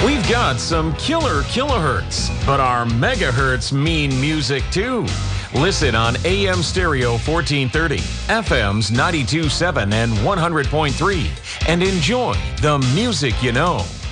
We've got some killer kilohertz, but our megahertz mean music too. Listen on AM stereo 1430, FM's 92.7 and 100.3, and enjoy the music you know.